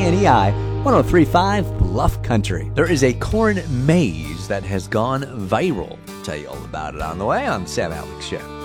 KNEI 103.5 Bluff Country. There is a corn maze that has gone viral. Tell you all about it on the way on Sam Alex Show.